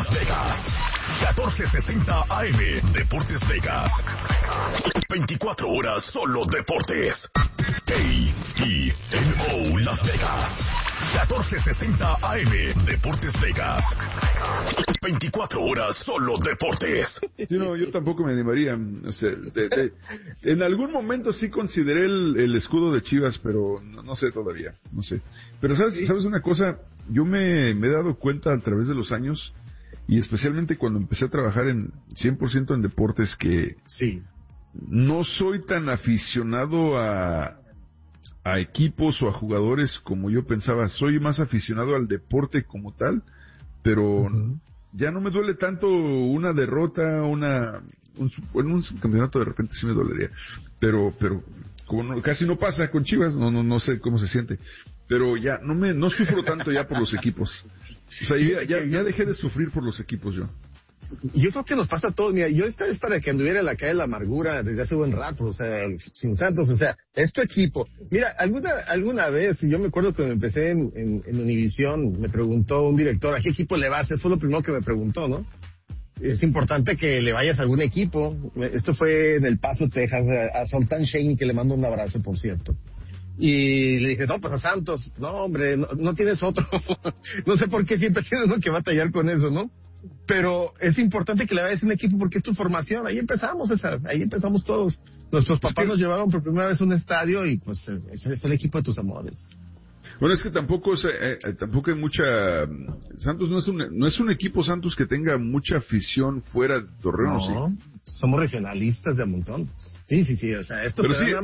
Las Vegas. 1460 AM, Deportes Vegas. 24 horas solo deportes. KENO Las Vegas. 1460 AM, Deportes Vegas. 24 horas solo deportes. Sí, no, yo tampoco me animaría. O sea, en algún momento sí consideré el escudo de Chivas, pero no sé todavía, no sé. Pero ¿sabes una cosa? Yo me he dado cuenta a través de los años, y especialmente cuando empecé a trabajar en 100% en deportes, que sí, no soy tan aficionado a equipos o a jugadores como yo pensaba. Soy más aficionado al deporte como tal, pero ya no me duele tanto una derrota, un subcampeonato de repente sí me dolería, pero como casi no pasa con Chivas, no sé cómo se siente, pero ya no sufro tanto ya por los equipos. O sea, ya dejé de sufrir por los equipos yo. Yo creo que nos pasa a todos. Mira, yo esta es para que anduviera en la calle de la amargura desde hace buen rato, o sea, sin Santos, o sea, es tu equipo. Mira, alguna vez, yo me acuerdo cuando empecé en Univisión, me preguntó un director, ¿a qué equipo le vas? Fue lo primero que me preguntó, ¿no? Es importante que le vayas a algún equipo. Esto fue en El Paso, Texas, a Sultan Shane, que le mando un abrazo, por cierto. Y le dije, no, pues a Santos. No, hombre, no tienes otro. No sé por qué siempre tienes uno que batallar con eso, ¿no? Pero es importante que le vayas a un equipo porque es tu formación. Ahí empezamos, César. Ahí empezamos todos. Nuestros papás nos llevaron por primera vez a un estadio y pues ese fue el equipo de tus amores. Bueno, es que tampoco hay mucha... Santos no es un equipo, Santos, que tenga mucha afición fuera de torneo, no, ¿sí? Somos regionalistas de a montón. Sí, o sea, esto pero sí,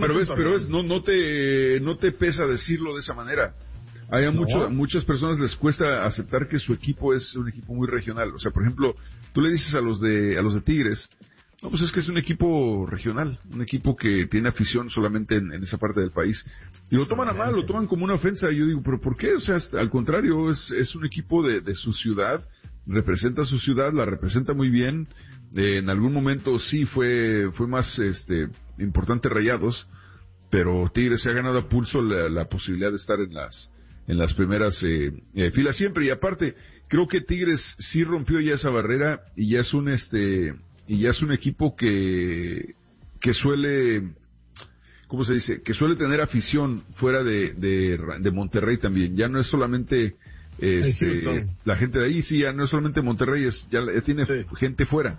no te pesa decirlo de esa manera. Hay muchas personas les cuesta aceptar que su equipo es un equipo muy regional. O sea, por ejemplo, tú le dices a los de Tigres, no, pues es que es un equipo regional, un equipo que tiene afición solamente en esa parte del país. Y lo toman a mal, lo toman como una ofensa. Y yo digo, ¿pero por qué? O sea, al contrario, es un equipo de su ciudad, representa su ciudad, la representa muy bien. En algún momento sí fue más importante Rayados, pero Tigres se ha ganado a pulso la posibilidad de estar en las primeras filas siempre. Y aparte, creo que Tigres sí rompió ya esa barrera y ya es un equipo que suele, ¿cómo se dice? Que suele tener afición fuera de Monterrey también. Ya no es solamente la gente de ahí, sí, ya no es solamente Monterrey, ya tiene gente fuera.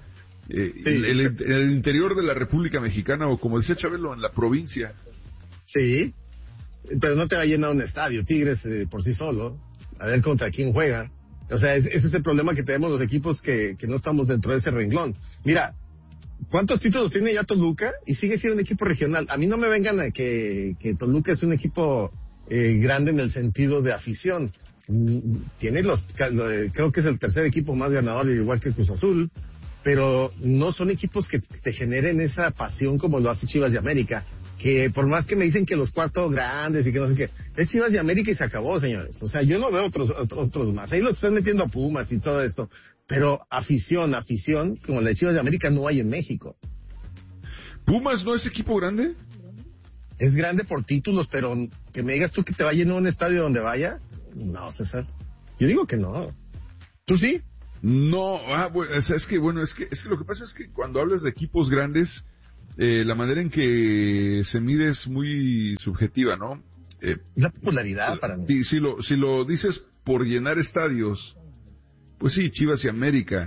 El interior de la República Mexicana, o como decía Chabelo, en la provincia. Sí, pero no te va a llenar un estadio, Tigres por sí solo, a ver contra quién juega. O sea, ese es el problema que tenemos los equipos que no estamos dentro de ese renglón. Mira, ¿cuántos títulos tiene ya Toluca? Y sigue siendo un equipo regional. A mí no me vengan a que Toluca es un equipo grande en el sentido de afición. Tiene creo que es el tercer equipo más ganador, igual que Cruz Azul, pero no son equipos que te generen esa pasión como lo hace Chivas de América, que por más que me dicen que los cuartos grandes y que no sé qué, es Chivas de América y se acabó, señores. O sea, yo no veo otros más. Ahí los están metiendo a Pumas y todo esto, pero afición como la de Chivas de América no hay en México. ¿Pumas no es equipo grande? Es grande por títulos, pero que me digas tú que te va a llenar un estadio donde vaya, no, César. Yo digo que no. ¿Tú sí? No, bueno, es que lo que pasa es que cuando hablas de equipos grandes, la manera en que se mide es muy subjetiva, ¿no? La popularidad para mí. Si lo dices por llenar estadios, pues sí, Chivas y América,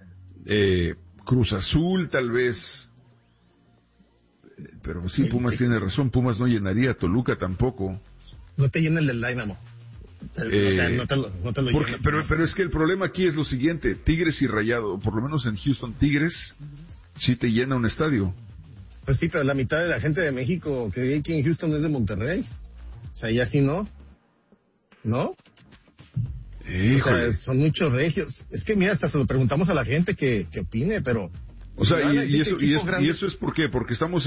Cruz Azul tal vez, pero sí, Pumas tiene razón, Pumas no llenaría, Toluca tampoco. No te llena el del Dynamo. O sea, no te lo llena. Pero es que el problema aquí es lo siguiente, Tigres y Rayado, por lo menos en Houston, Tigres sí te llena un estadio. Pues sí, pero la mitad de la gente de México que vive aquí en Houston es de Monterrey. O sea, ya sí no. ¿No? Híjole. O sea, son muchos regios. Es que mira, hasta se lo preguntamos a la gente que opine, pero... O sea, y eso es ¿por qué? Porque estamos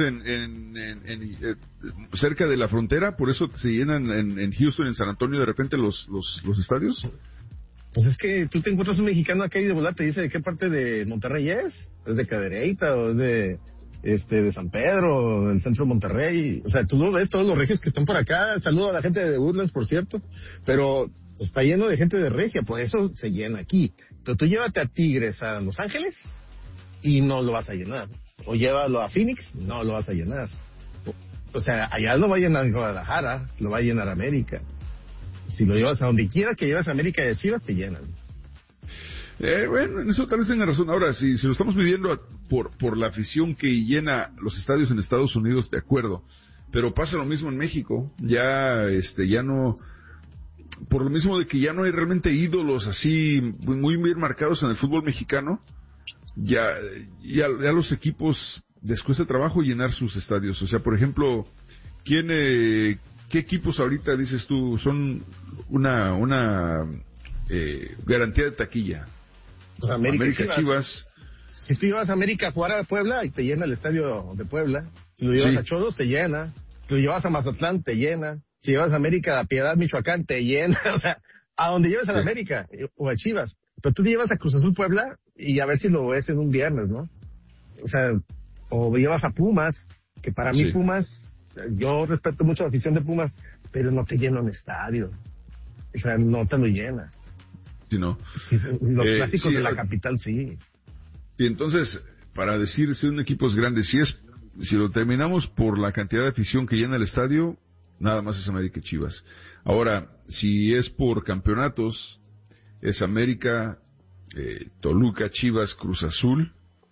cerca de la frontera, por eso se llenan en Houston, en San Antonio, de repente los estadios. Pues es que tú te encuentras un mexicano acá y de volada te dice de qué parte de Monterrey es de Cadereyta o es de San Pedro, del centro de Monterrey. O sea, tú lo ves, todos los regios que están por acá. Saludo a la gente de Woodlands, por cierto, pero está lleno de gente de regia, por eso se llena aquí. Pero tú llévate a Tigres a Los Ángeles y no lo vas a llenar. O llévalo a Phoenix, no lo vas a llenar. O sea, allá lo va a llenar Guadalajara, lo va a llenar América. Si lo llevas a donde quiera que llevas a América y a Chivas, te llenan. Bueno, en eso tal vez tenga razón. Ahora, si lo estamos midiendo por la afición que llena los estadios en Estados Unidos, de acuerdo. Pero pasa lo mismo en México. Ya no, por lo mismo de que ya no hay realmente ídolos así muy bien marcados en el fútbol mexicano, ya los equipos les cuesta trabajo llenar sus estadios. O sea, por ejemplo, ¿qué equipos ahorita dices tú son una garantía de taquilla? Pues América Chivas. Si tú llevas a América a jugar a Puebla y te llena el estadio de Puebla. Si lo llevas a Cholos, te llena. Si lo llevas a Mazatlán, te llena. Si llevas a América a Piedad, Michoacán, te llena. O sea, a donde lleves a la América o a Chivas. Pero tú te llevas a Cruz Azul Puebla y a ver si lo ves en un viernes, ¿no? O sea, o llevas a Pumas, que para mí Pumas, yo respeto mucho la afición de Pumas, pero no te llena un estadio. O sea, no te lo llena. Sí, no. Los clásicos de la capital, sí. Y entonces, para decir si un equipo es grande, si lo terminamos por la cantidad de afición que llena el estadio, nada más es América y Chivas. Ahora, si es por campeonatos, es América, Toluca, Chivas, Cruz Azul,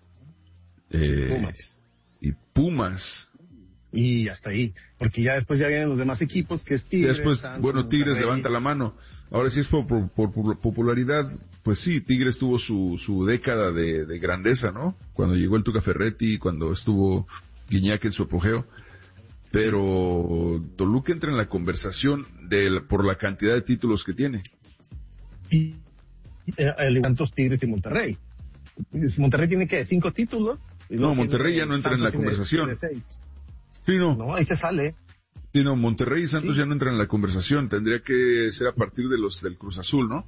Pumas. Y Pumas. Y hasta ahí, porque ya después ya vienen los demás equipos, que es Tigres. Después, Santos, Tigres Monterrey. levanta la mano. Ahora, si es por popularidad, pues sí, Tigres tuvo su década de grandeza, ¿no? Cuando llegó el Tuca Ferretti, cuando estuvo Guiñac en su apogeo. Pero Toluca entra en la conversación por la cantidad de títulos que tiene. Y Santos, Tigres y Monterrey. Monterrey tiene que 5 títulos. No, Monterrey ya no entra en la conversación. Sí, no. No, ahí se sale. Sí, no, Monterrey y Santos ya no entran en la conversación. Tendría que ser a partir de los del Cruz Azul, ¿no?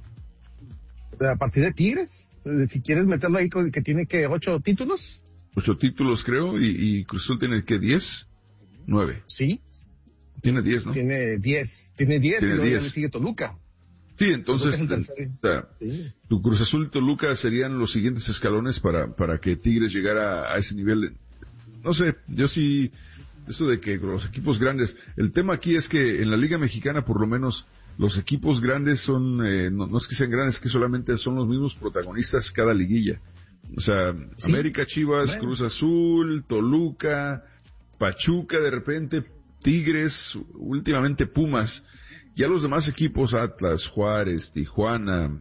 A partir de Tigres. Si quieres meterlo ahí, que tiene que 8 títulos. 8 títulos, creo, y Cruz Azul tiene que 10, 9. Sí. Tiene 10, ¿no? Tiene 10 y luego 10. le sigue Toluca. Sí, entonces, tu Cruz Azul y Toluca serían los siguientes escalones para que Tigres llegara a ese nivel. No sé, yo sí, eso de que los equipos grandes, el tema aquí es que en la Liga Mexicana, por lo menos, los equipos grandes son, no es que sean grandes, es que solamente son los mismos protagonistas cada liguilla. O sea, ¿sí? América, Chivas, Cruz Azul, Toluca, Pachuca de repente, Tigres, últimamente Pumas. Ya los demás equipos, Atlas, Juárez, Tijuana,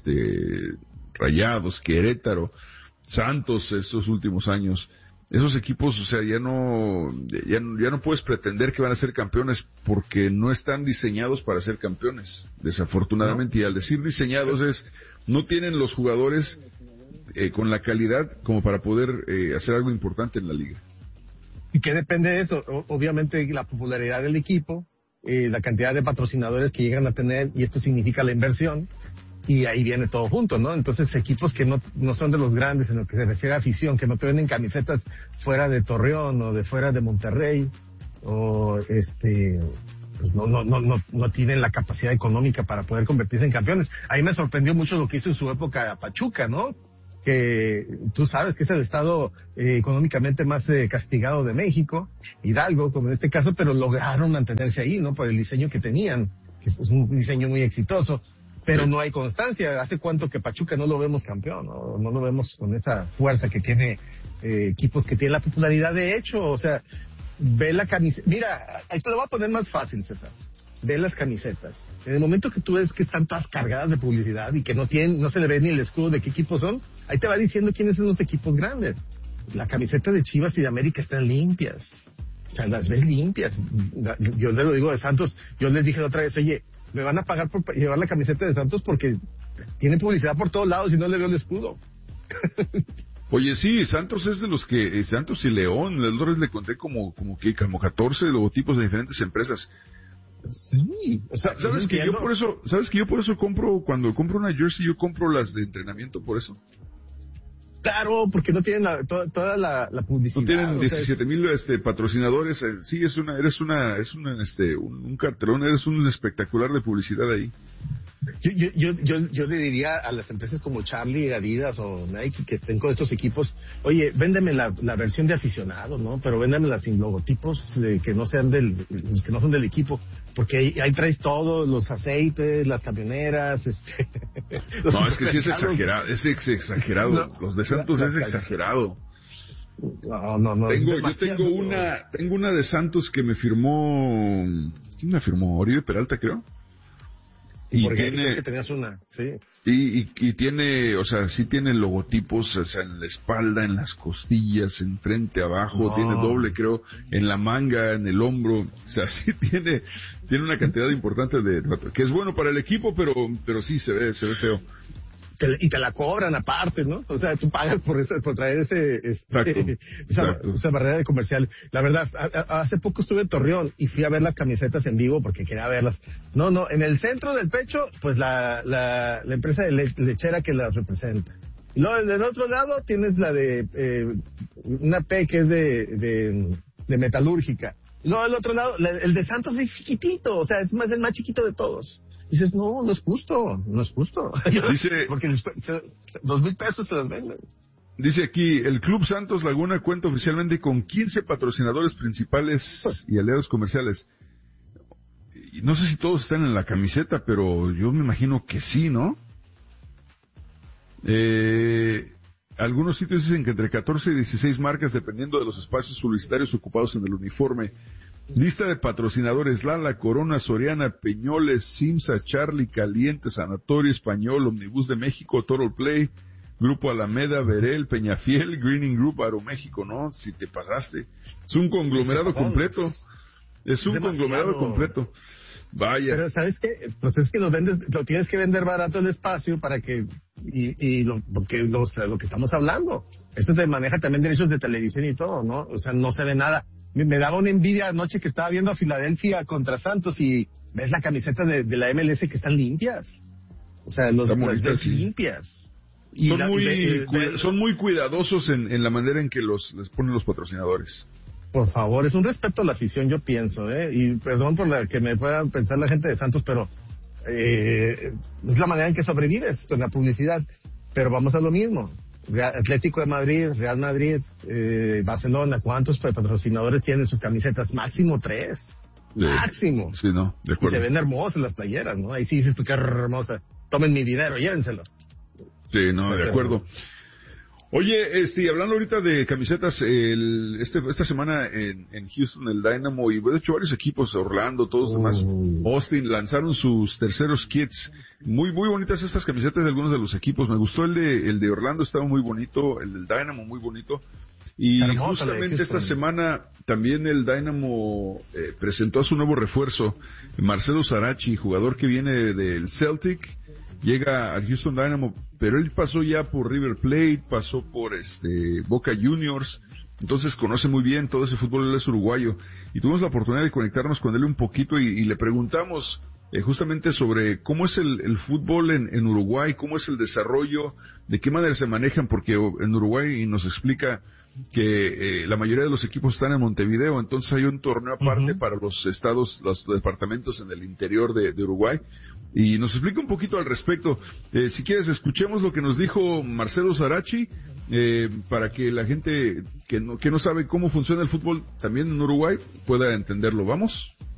Rayados, Querétaro, Santos estos últimos años, esos equipos, o sea, ya no puedes pretender que van a ser campeones porque no están diseñados para ser campeones, desafortunadamente. Y al decir diseñados no tienen los jugadores con la calidad como para poder hacer algo importante en la liga. ¿Y qué depende de eso? Obviamente la popularidad del equipo, la cantidad de patrocinadores que llegan a tener, y esto significa la inversión, y ahí viene todo junto, ¿no? Entonces equipos que no son de los grandes en lo que se refiere a afición, que no te venden camisetas fuera de Torreón o de fuera de Monterrey, o pues no tienen la capacidad económica para poder convertirse en campeones. Ahí me sorprendió mucho lo que hizo en su época Pachuca, ¿no? Que tú sabes que es el estado económicamente más castigado de México, Hidalgo, como en este caso, pero lograron mantenerse ahí, ¿no? Por el diseño que tenían, que es un diseño muy exitoso, pero no hay constancia. ¿Hace cuánto que Pachuca no lo vemos campeón? No lo vemos con esa fuerza que tiene equipos que tienen la popularidad de hecho? O sea, ve la camiseta. Mira, ahí te lo voy a poner más fácil, César. Ve las camisetas. En el momento que tú ves que están todas cargadas de publicidad y que no se le ve ni el escudo de qué equipos son, ahí te va diciendo quiénes son los equipos grandes. La camiseta de Chivas y de América están limpias. O sea, las ves limpias. Yo le lo digo de Santos. Yo les dije la otra vez, oye, me van a pagar por llevar la camiseta de Santos porque tiene publicidad por todos lados y no le veo el escudo. Oye, sí, Santos es de los que, Santos y León, el otro vez le conté como 14 logotipos de diferentes empresas. Sí, o sea, ¿sabes que yo por eso cuando compro una jersey, yo compro las de entrenamiento por eso? Claro, porque no tienen toda la publicidad. No tienen 17,000 patrocinadores. Sí, eres un cartelón, eres un espectacular de publicidad ahí. Yo le diría a las empresas como Charlie, Adidas o Nike que estén con estos equipos, oye, véndeme la versión de aficionado, ¿no? Pero véndemela sin logotipos que no sean que no son del equipo, porque ahí traes todo, los aceites, las camioneras, No, es que sí es exagerado, exagerado. No, los de Santos es exagerado. No. Tengo una de Santos que me firmó, ¿quién me firmó? Oribe Peralta, creo. Y porque tiene, que tenías una, sí. Y tiene, o sea, sí tiene logotipos, o sea, en la espalda, en las costillas, en frente, abajo, tiene doble, creo, en la manga, en el hombro, o sea, sí tiene una cantidad importante que es bueno para el equipo, pero sí se ve feo. Y te la cobran aparte, ¿no? O sea, tú pagas por traer esa barrera de comercial. La verdad, hace poco estuve en Torreón y fui a ver las camisetas en vivo porque quería verlas. No, en el centro del pecho, pues la empresa de lechera que las representa. Y luego del otro lado tienes la de una P que es de metalúrgica. Y luego del otro lado, el de Santos es chiquitito, o sea, es el más chiquito de todos. Dices, no es justo. Dice, porque después, 2,000 pesos se las venden. Dice aquí, el Club Santos Laguna cuenta oficialmente con 15 patrocinadores principales y aliados comerciales. Y no sé si todos están en la camiseta, pero yo me imagino que sí, ¿no? Algunos sitios dicen que entre 14 y 16 marcas, dependiendo de los espacios publicitarios ocupados en el uniforme. Lista de patrocinadores: Lala, Corona, Soriana, Peñoles, Simsa, Charlie, Caliente, Sanatorio Español, Omnibus de México, Total Play, Grupo Alameda, Verel, Peñafiel, Greening Group, Aeroméxico, ¿no? Si te pasaste. Es un conglomerado completo. Vaya. Pero ¿sabes qué? Pues es que lo tienes que vender barato el espacio para que, lo que estamos hablando. Esto te maneja también derechos de televisión y todo, ¿no? O sea, no se ve nada. Me daba una envidia anoche que estaba viendo a Filadelfia contra Santos y ves la camiseta de la MLS que están limpias. O sea, las ves limpias. Y son muy cuidadosos en la manera en que les ponen los patrocinadores. Por favor, es un respeto a la afición, yo pienso, y perdón por que me pueda pensar la gente de Santos, pero es la manera en que sobrevives con la publicidad. Pero vamos a lo mismo. Atlético de Madrid, Real Madrid, Barcelona, ¿cuántos patrocinadores tienen sus camisetas? Máximo 3. Máximo. Sí, no, de acuerdo. Y se ven hermosas las playeras, ¿no? Ahí sí dices tú, qué hermosa. Tomen mi dinero, llévenselo. Sí, no, de acuerdo. Oye, hablando ahorita de camisetas, esta semana en Houston, el Dynamo, y de hecho varios equipos, Orlando, todos los demás, Austin, lanzaron sus terceros kits. Muy, muy bonitas estas camisetas de algunos de los equipos. Me gustó el de Orlando, estaba muy bonito, el del Dynamo muy bonito. Y justamente esta semana también el Dynamo presentó a su nuevo refuerzo, Marcelo Sarachi, jugador que viene del Celtic. Llega al Houston Dynamo, pero él pasó ya por River Plate, pasó por Boca Juniors, entonces conoce muy bien todo ese fútbol. Él es uruguayo, y tuvimos la oportunidad de conectarnos con él un poquito y le preguntamos justamente sobre cómo es el fútbol en Uruguay, cómo es el desarrollo, de qué manera se manejan, porque en Uruguay nos explica que la mayoría de los equipos están en Montevideo, entonces hay un torneo aparte para los estados, los departamentos en el interior de Uruguay, y nos explica un poquito al respecto. Si quieres, escuchemos lo que nos dijo Marcelo Sarachi, para que la gente que no sabe cómo funciona el fútbol también en Uruguay pueda entenderlo. ¿Vamos?